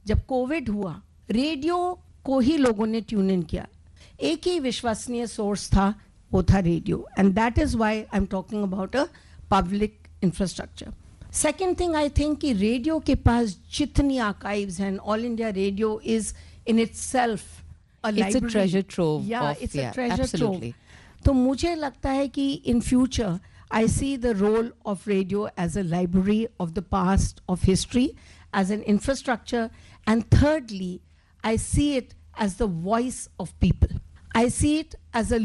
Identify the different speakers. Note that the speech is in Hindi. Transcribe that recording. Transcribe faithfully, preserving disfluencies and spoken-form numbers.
Speaker 1: जब कोविड हुआ, रेडियो को ही लोगों ने ट्यून इन किया. एक ही विश्वसनीय सोर्स था, वो था radio. And that is why I am talking about a public infrastructure. Second thing I think कि रेडियो के पास जितनी आर्काइव्स हैं, all India radio is in itself a
Speaker 2: It's a treasure trove
Speaker 1: Yeah,
Speaker 2: of-
Speaker 1: it's a
Speaker 2: yeah,
Speaker 1: treasure
Speaker 2: absolutely.
Speaker 1: trove. तो मुझे लगता है कि in future I see the role of radio as a library of the past, of history, as an infrastructure, and thirdly, I see it as the voice of people. I see it as a